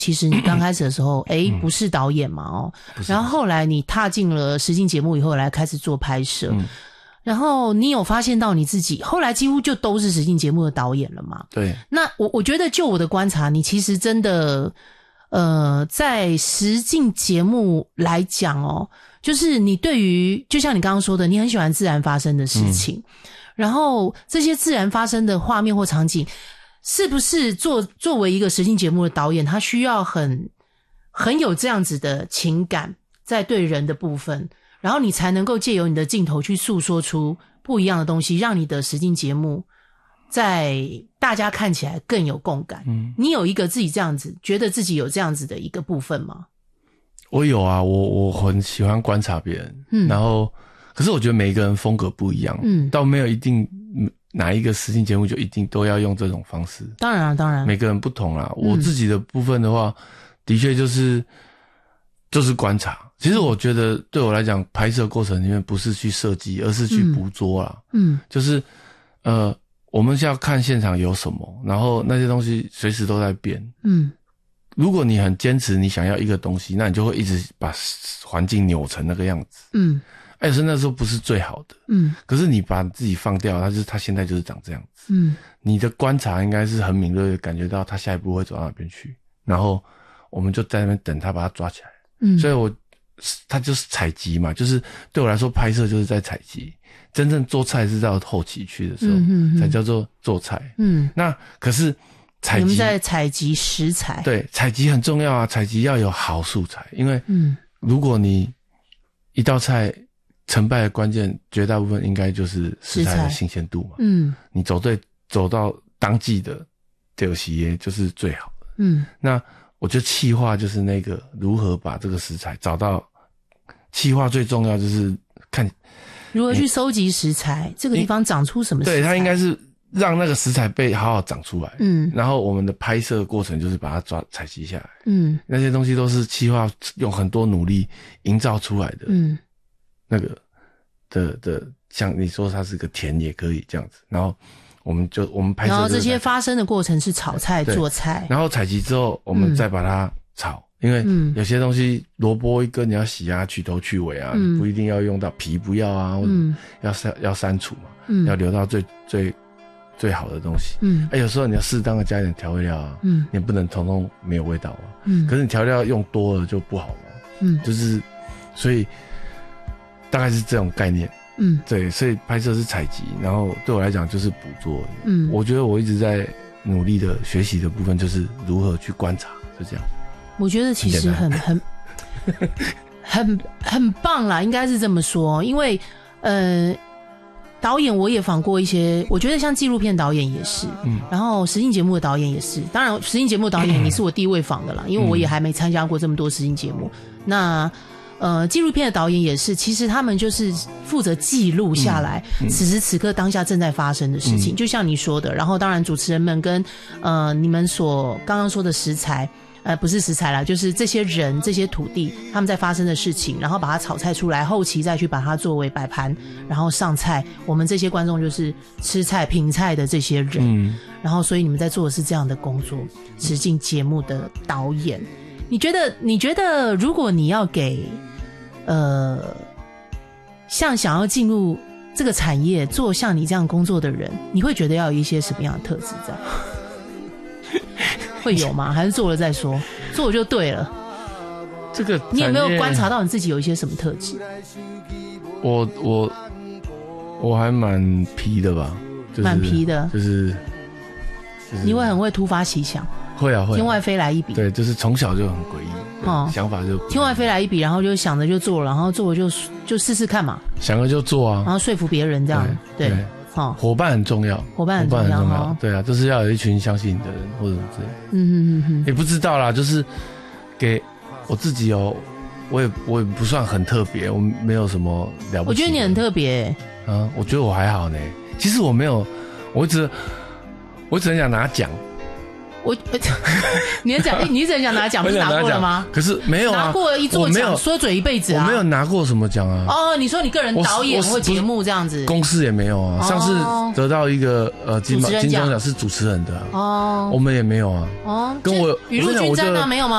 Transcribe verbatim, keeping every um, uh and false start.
其实你刚开始的时候，诶、不是导演嘛哦，然后后来你踏进了实境节目以后，来开始做拍摄。嗯，然后你有发现到你自己，后来几乎就都是实境节目的导演了嘛？ 对。 那我我觉得就我的观察，你其实真的，呃，在实境节目来讲哦，就是你对于，就像你刚刚说的，你很喜欢自然发生的事情，嗯、然后这些自然发生的画面或场景，是不是作作为一个实境节目的导演，他需要很很有这样子的情感在对人的部分？然后你才能够借由你的镜头去诉说出不一样的东西，让你的实境节目在大家看起来更有共感。嗯，你有一个自己这样子，觉得自己有这样子的一个部分吗？ 我有啊，我我很喜欢观察别人，嗯，然后可是我觉得每一个人风格不一样，嗯，倒没有一定哪一个实境节目就一定都要用这种方式。 当然啊，当然， 每个人不同啦。嗯、我自己的部分的话，的确就是就是观察。其实我觉得对我来讲，拍摄过程里面不是去设计，而是去捕捉啦。嗯，就是呃，我们是要看现场有什么，然后那些东西随时都在变。嗯，如果你很坚持你想要一个东西，那你就会一直把环境扭成那个样子。嗯，但是那时候不是最好的。嗯，可是你把自己放掉，它就是它现在就是长这样子。嗯，你的观察应该是很敏锐的感觉到它下一步会走到哪边去，然后我们就在那边等它把它抓起来。嗯，所以我。它就是采集嘛，就是对我来说拍摄就是在采集，真正做菜是到后期去的时候、嗯、才叫做做菜。嗯，那可是采集， 你们在采集食材， 对，采集很重要啊，采集要有好素材，因为嗯，如果你一道菜成败的关键，绝大部分应该就是食材的新鲜度嘛。嗯，你走对走到当季的丢席耶就是最好的。嗯，那我觉得企划就是那个如何把这个食材找到。企划最重要就是看如何去收集食材，这个地方长出什么食材。 对，它应该是让那个食材被好好长出来。嗯，然后我们的拍摄过程就是把它抓采集下来。嗯，那些东西都是企划用很多努力营造出来的。嗯，那个的的，像你说它是个田也可以这样子，然后我们就我们拍摄， 然后这些发生的过程是炒菜做菜， 然后采集之后我们再把它炒。嗯，因为有些东西萝卜一根你要洗啊，去头去尾啊，嗯、你不一定要用到皮不要啊，或者要删要删除嘛，嗯、要留到最最最好的东西。嗯，哎，有时候你要适当的加一点调味料啊，嗯，你不能通通没有味道啊。嗯，可是你调料用多了就不好嘛。嗯，就是所以大概是这种概念。嗯，对，所以拍摄是采集，然后对我来讲就是捕捉。嗯，我觉得我一直在努力的学习的部分就是如何去观察，就这样。 我觉得其实很很很很棒啦，应该是这么说。因为呃，导演我也访过一些，我觉得像纪录片导演也是，嗯，然后实境节目的导演也是。当然，实境节目导演你是我第一位访的啦，因为我也还没参加过这么多实境节目。那呃，纪录片的导演也是，其实他们就是负责记录下来、嗯嗯、此时此刻当下正在发生的事情，嗯、就像你说的。然后，当然主持人们跟呃你们所刚刚说的食材。呃，不是食材啦，就是这些人、这些土地他们在发生的事情，然后把它炒菜出来，后期再去把它作为摆盘，然后上菜。我们这些观众就是吃菜、品菜的这些人，嗯，然后所以你们在做的是这样的工作，实境节目的导演。你觉得？你觉得如果你要给呃像想要进入这个产业做像你这样工作的人，你会觉得要有一些什么样的特质在？会有吗？还是做了再说？做了就对了。 这个你有没有观察到你自己有一些什么特质？ 我我我还蛮皮的吧，就是蛮皮的， 就是、就是、 你会很会突发奇想。 会啊会啊， 天外飞来一笔。 对，就是从小就很诡异，哦，想法就天外飞来一笔，然后就想着就做了，然后做了就就试试看嘛， 想了就做啊， 然后说服别人这样，对。对哦，伙伴很重要， 伙伴很重要，哦、 对啊，就是要有一群相信你的人，或者是嗯嗯嗯嗯，也不知道啦，就是给我自己哦，我也我也不算很特别，我没有什么了不起。 我觉得你很特别， 啊，我觉得我还好呢。其实我没有，我一直我只很想拿奖， 我你是讲你是想拿奖，不是拿过了吗？ 可是没有啊， 拿过一座奖，说嘴一辈子啊。 我没有拿过什么奖啊。 哦，你说你个人导演或节目这样子， 公司也没有啊。上次得到一个呃金金钟奖是主持人的哦，我们也没有啊。哦，跟我雨露均沾啊，没有吗？